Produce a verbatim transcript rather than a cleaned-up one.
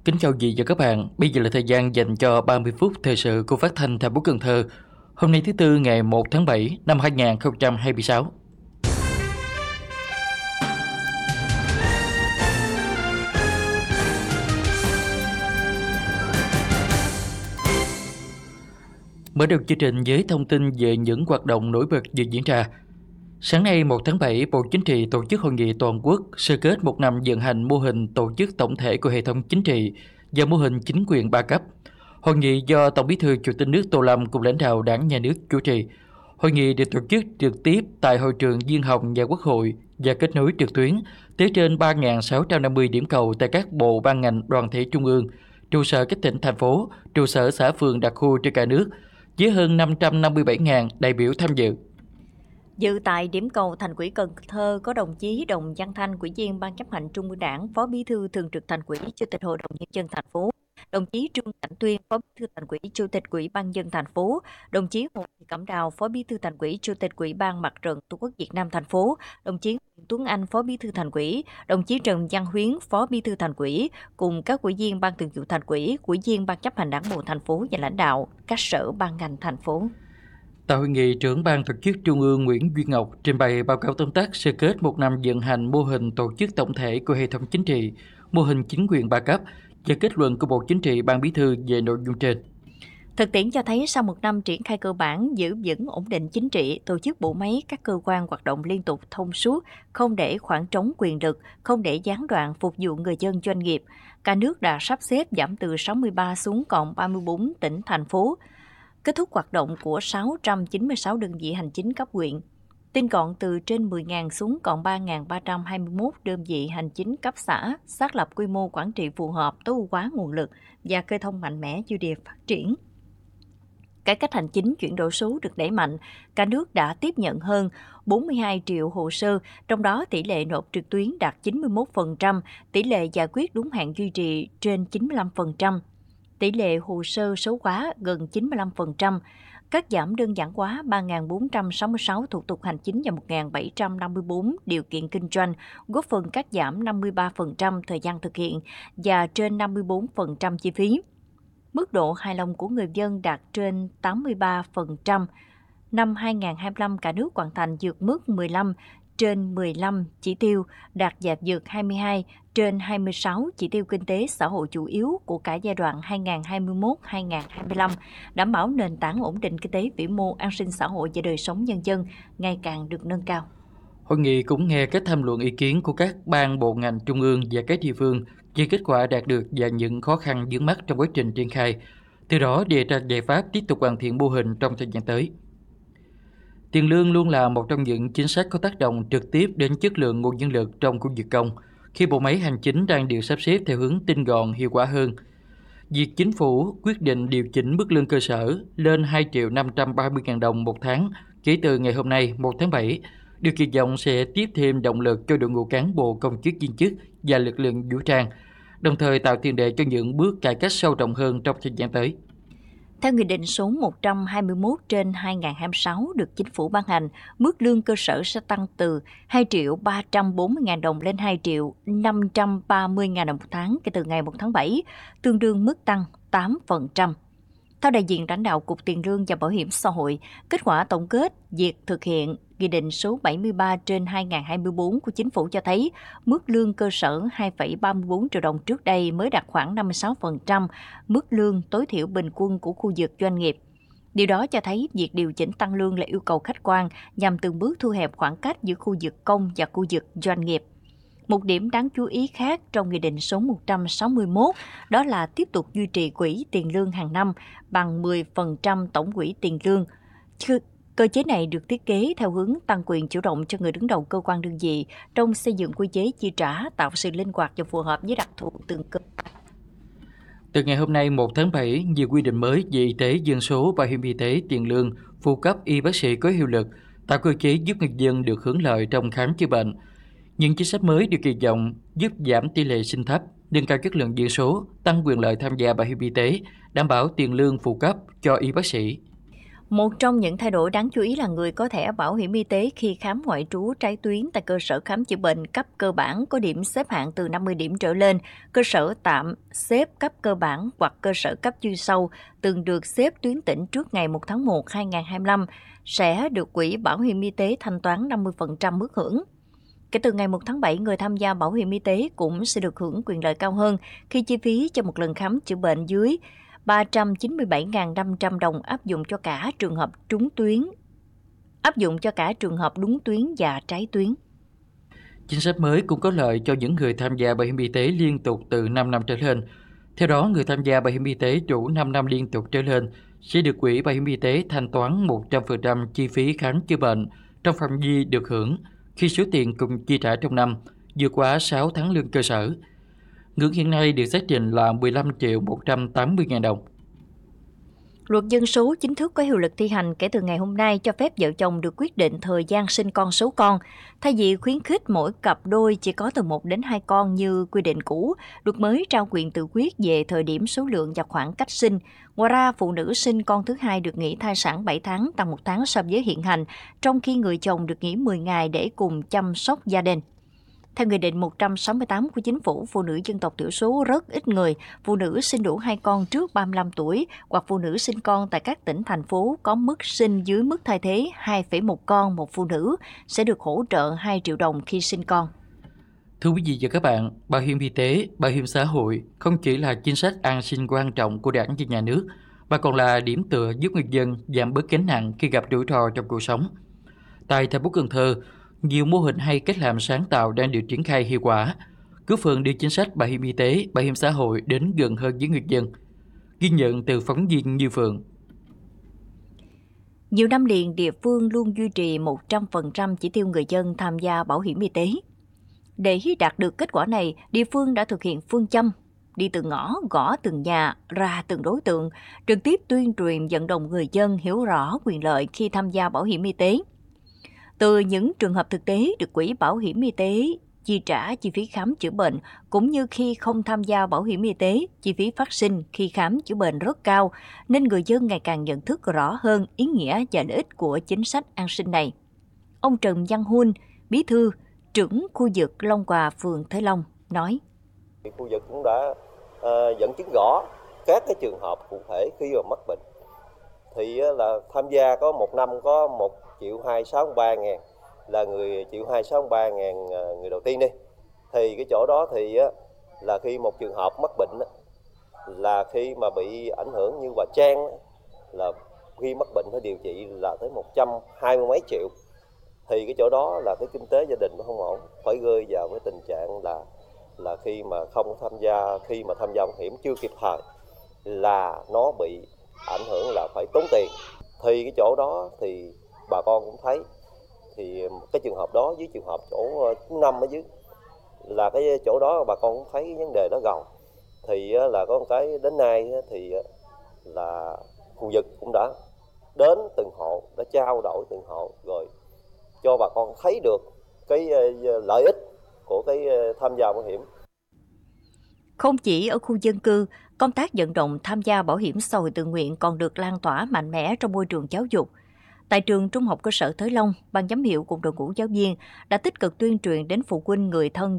Kính chào chị và các bạn, bây giờ là thời gian dành cho ba mươi phút thời sự của Phát thanh thành phố Cần Thơ. Hôm nay thứ Tư ngày một tháng bảy năm hai nghìn không trăm hai mươi sáu. Mở đầu chương trình với thông tin về những hoạt động nổi bật vừa diễn ra. Sáng nay một tháng bảy, Bộ Chính trị tổ chức hội nghị toàn quốc sơ kết một năm vận hành mô hình tổ chức tổng thể của hệ thống chính trị và mô hình chính quyền ba cấp. Hội nghị do Tổng Bí thư Chủ tịch nước Tô Lâm cùng lãnh đạo Đảng, Nhà nước chủ trì. Hội nghị được tổ chức trực tiếp tại hội trường Diên Hồng Nhà Quốc hội và kết nối trực tuyến tới trên ba nghìn sáu trăm năm mươi điểm cầu tại các bộ ban ngành đoàn thể trung ương, trụ sở các tỉnh thành phố, trụ sở xã phường đặc khu trên cả nước, với hơn năm trăm năm mươi bảy nghìn đại biểu tham dự. Dự tại điểm cầu Thành ủy Cần Thơ có đồng chí Đồng Văn Thanh, Ủy viên Ban chấp hành Trung ương Đảng, Phó Bí thư Thường trực Thành ủy, Chủ tịch Hội đồng Nhân dân thành phố; đồng chí Trương Cảnh Tuyên, Phó Bí thư Thành ủy, Chủ tịch Ủy ban nhân dân thành phố; đồng chí Hồ Thị Cẩm Đào, Phó Bí thư Thành ủy, Chủ tịch Ủy ban Mặt trận Tổ quốc Việt Nam thành phố; đồng chí Nguyễn Tuấn Anh, Phó Bí thư Thành ủy; đồng chí Trần Văn Huyến, Phó Bí thư Thành ủy, cùng các ủy viên Ban Thường vụ Thành ủy, ủy viên Ban chấp hành Đảng bộ thành phố và lãnh đạo các sở ban ngành thành phố. Tại hội nghị, trưởng ban tổ chức Trung ương Nguyễn Duy Ngọc trình bày báo cáo tóm tắt sơ kết một năm vận hành mô hình tổ chức tổng thể của hệ thống chính trị, mô hình chính quyền ba cấp và kết luận của Bộ Chính trị, Ban Bí thư về nội dung trên. Thực tiễn cho thấy sau một năm triển khai cơ bản, giữ vững ổn định chính trị, tổ chức bộ máy các cơ quan hoạt động liên tục thông suốt, không để khoảng trống quyền lực, không để gián đoạn phục vụ người dân doanh nghiệp. Cả nước đã sắp xếp giảm từ sáu mươi ba xuống còn ba mươi bốn tỉnh, thành phố. Kết thúc hoạt động của sáu trăm chín mươi sáu đơn vị hành chính cấp huyện. Tinh gọn từ trên mười nghìn xuống còn ba nghìn ba trăm hai mươi mốt đơn vị hành chính cấp xã, xác lập quy mô quản trị phù hợp, tối ưu hóa nguồn lực và khơi thông mạnh mẽ dư địa phát triển. Cải cách hành chính chuyển đổi số được đẩy mạnh, cả nước đã tiếp nhận hơn bốn mươi hai triệu hồ sơ, trong đó tỷ lệ nộp trực tuyến đạt chín mươi mốt phần trăm, tỷ lệ giải quyết đúng hạn duy trì trên chín mươi lăm phần trăm, tỷ lệ hồ sơ số hóa gần chín mươi lăm phần trăm, cắt giảm đơn giản hóa ba nghìn bốn trăm sáu mươi sáu thủ tục hành chính và một nghìn bảy trăm năm mươi bốn điều kiện kinh doanh, góp phần cắt giảm năm mươi ba phần trăm thời gian thực hiện và trên năm mươi bốn phần trăm chi phí. Mức độ hài lòng của người dân đạt trên tám mươi ba phần trăm. Năm hai nghìn không trăm hai mươi lăm, cả nước hoàn thành vượt mức mười lăm trên mười lăm chỉ tiêu, đạt và vượt hai mươi hai trên hai mươi sáu chỉ tiêu kinh tế xã hội chủ yếu của cả giai đoạn hai nghìn không trăm hai mươi mốt đến hai nghìn không trăm hai mươi lăm, đảm bảo nền tảng ổn định kinh tế vĩ mô, an sinh xã hội và đời sống nhân dân ngày càng được nâng cao. Hội nghị cũng nghe các tham luận ý kiến của các ban bộ ngành trung ương và các địa phương về kết quả đạt được và những khó khăn vướng mắc trong quá trình triển khai, từ đó đề ra giải pháp tiếp tục hoàn thiện mô hình trong thời gian tới. Tiền lương luôn là một trong những chính sách có tác động trực tiếp đến chất lượng nguồn nhân lực trong công việc công, khi bộ máy hành chính đang được sắp xếp theo hướng tinh gọn, hiệu quả hơn. Việc chính phủ quyết định điều chỉnh mức lương cơ sở lên hai triệu năm trăm ba mươi nghìn đồng một tháng kể từ ngày hôm nay một tháng bảy, được kỳ vọng sẽ tiếp thêm động lực cho đội ngũ cán bộ, công chức, viên chức và lực lượng vũ trang, đồng thời tạo tiền đề cho những bước cải cách sâu rộng hơn trong thời gian tới. Theo Nghị định số một trăm hai mươi mốt trên hai nghìn không trăm hai mươi sáu được Chính phủ ban hành, mức lương cơ sở sẽ tăng từ hai triệu ba trăm bốn mươi nghìn đồng lên hai triệu năm trăm ba mươi nghìn đồng một tháng kể từ ngày một tháng bảy, tương đương mức tăng tám phần trăm. Theo đại diện lãnh đạo Cục Tiền lương và Bảo hiểm xã hội, kết quả tổng kết việc thực hiện Nghị định số bảy mươi ba trên hai nghìn không trăm hai mươi tư của Chính phủ cho thấy mức lương cơ sở hai phẩy ba mươi tư triệu đồng trước đây mới đạt khoảng năm mươi sáu phần trăm mức lương tối thiểu bình quân của khu vực doanh nghiệp. Điều đó cho thấy việc điều chỉnh tăng lương là yêu cầu khách quan nhằm từng bước thu hẹp khoảng cách giữa khu vực công và khu vực doanh nghiệp. Một điểm đáng chú ý khác trong Nghị định số một trăm sáu mươi mốt đó là tiếp tục duy trì quỹ tiền lương hàng năm bằng mười phần trăm tổng quỹ tiền lương. Cơ chế này được thiết kế theo hướng tăng quyền chủ động cho người đứng đầu cơ quan đơn vị trong xây dựng quy chế chi trả, tạo sự linh hoạt và phù hợp với đặc thù từng cơ quan. Từ ngày hôm nay một tháng bảy, nhiều quy định mới về y tế, dân số, bảo hiểm y tế, tiền lương, phụ cấp y bác sĩ có hiệu lực, tạo cơ chế giúp người dân được hưởng lợi trong khám chữa bệnh. Những chính sách mới được kỳ vọng giúp giảm tỷ lệ sinh thấp, nâng cao chất lượng dân số, tăng quyền lợi tham gia bảo hiểm y tế, đảm bảo tiền lương phụ cấp cho y bác sĩ. Một trong những thay đổi đáng chú ý là người có thẻ bảo hiểm y tế khi khám ngoại trú trái tuyến tại cơ sở khám chữa bệnh cấp cơ bản có điểm xếp hạng từ năm mươi điểm trở lên, cơ sở tạm xếp cấp cơ bản hoặc cơ sở cấp chuyên sâu từng được xếp tuyến tỉnh trước ngày một tháng một năm hai nghìn không trăm hai mươi lăm sẽ được Quỹ Bảo hiểm y tế thanh toán năm mươi phần trăm mức hưởng. Kể từ ngày một tháng bảy, người tham gia bảo hiểm y tế cũng sẽ được hưởng quyền lợi cao hơn khi chi phí cho một lần khám chữa bệnh dưới ba trăm chín mươi bảy nghìn năm trăm đồng áp dụng cho cả trường hợp trúng tuyến, áp dụng cho cả trường hợp đúng tuyến và trái tuyến. Chính sách mới cũng có lợi cho những người tham gia bảo hiểm y tế liên tục từ năm năm trở lên. Theo đó, người tham gia bảo hiểm y tế đủ năm năm liên tục trở lên sẽ được Quỹ Bảo hiểm y tế thanh toán một trăm phần trăm chi phí khám chữa bệnh trong phạm vi được hưởng khi số tiền cùng chi trả trong năm vượt quá sáu tháng lương cơ sở. Ngưỡng hiện nay được xác định là mười lăm triệu một trăm tám mươi nghìn đồng. Luật dân số chính thức có hiệu lực thi hành kể từ ngày hôm nay, cho phép vợ chồng được quyết định thời gian sinh con số con. Thay vì khuyến khích mỗi cặp đôi chỉ có từ một đến hai con như quy định cũ, luật mới trao quyền tự quyết về thời điểm, số lượng và khoảng cách sinh. Ngoài ra, phụ nữ sinh con thứ hai được nghỉ thai sản bảy tháng, tăng một tháng so với hiện hành, trong khi người chồng được nghỉ mười ngày để cùng chăm sóc gia đình. Theo Nghị định một trăm sáu mươi tám của Chính phủ, phụ nữ dân tộc thiểu số rất ít người, phụ nữ sinh đủ hai con trước ba mươi lăm tuổi hoặc phụ nữ sinh con tại các tỉnh, thành phố có mức sinh dưới mức thay thế hai phẩy một con một phụ nữ sẽ được hỗ trợ hai triệu đồng khi sinh con. Thưa quý vị và các bạn, bảo hiểm y tế, bảo hiểm xã hội không chỉ là chính sách an sinh quan trọng của Đảng và Nhà nước, mà còn là điểm tựa giúp người dân giảm bớt gánh nặng khi gặp rủi ro trong cuộc sống. Tại thành phố Cần Thơ, nhiều mô hình hay cách làm sáng tạo đang được triển khai hiệu quả, góp phần đưa chính sách bảo hiểm y tế, bảo hiểm xã hội đến gần hơn với người dân. Ghi nhận từ phóng viên Như Phượng. Nhiều năm liền, địa phương luôn duy trì một trăm phần trăm chỉ tiêu người dân tham gia bảo hiểm y tế. Để đạt được kết quả này, địa phương đã thực hiện phương châm đi từ ngõ, gõ từng nhà, ra từng đối tượng, trực tiếp tuyên truyền vận động người dân hiểu rõ quyền lợi khi tham gia bảo hiểm y tế. Từ những trường hợp thực tế được Quỹ Bảo hiểm y tế chi trả chi phí khám chữa bệnh, cũng như khi không tham gia bảo hiểm y tế, chi phí phát sinh khi khám chữa bệnh rất cao, nên người dân ngày càng nhận thức rõ hơn ý nghĩa và lợi ích của chính sách an sinh này. Ông Trần Văn Hun, bí thư, trưởng khu vực Long Hòa, phường Thới Long, nói. Khu vực cũng đã uh, dẫn chứng rõ các cái trường hợp cụ thể khi mà mắc bệnh. Thì uh, là tham gia có một năm có một triệu hai sáu ba ngàn là người triệu hai sáu ba ngàn người đầu tiên đi. Thì cái chỗ đó thì uh, là khi một trường hợp mắc bệnh uh, là khi mà bị ảnh hưởng như bà Trang uh, là khi mắc bệnh phải điều trị là tới một trăm hai mươi mấy triệu. Thì cái chỗ đó là cái kinh tế gia đình nó không ổn, phải rơi vào cái tình trạng là là khi mà không tham gia, khi mà tham gia bảo hiểm chưa kịp thời là nó bị ảnh hưởng là phải tốn tiền. Thì cái chỗ đó thì bà con cũng thấy, thì cái trường hợp đó với trường hợp chỗ năm ở dưới là cái chỗ đó bà con cũng thấy cái vấn đề đó rồi. Thì là có một cái đến nay thì là khu vực cũng đã đến từng hộ, đã trao đổi từng hộ rồi cho bà con thấy được cái lợi ích của cái tham gia bảo hiểm. Không chỉ ở khu dân cư, công tác vận động tham gia bảo hiểm xã hội tự nguyện còn được lan tỏa mạnh mẽ trong môi trường giáo dục. Tại trường Trung học cơ sở Thới Long, ban giám hiệu cùng đội ngũ giáo viên đã tích cực tuyên truyền đến phụ huynh, người thân